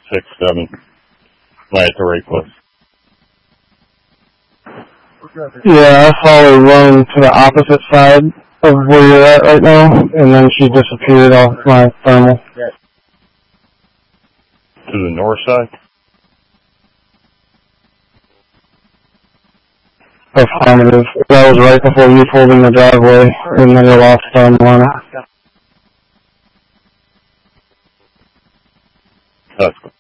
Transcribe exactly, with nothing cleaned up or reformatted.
six seven. Right at the right place. Yeah, I saw her run to the opposite side of where you're at right now, and then she disappeared off my thermal. To the north side? Affirmative. That was right before you pulled in the driveway, and then you lost thermal on it. That's good.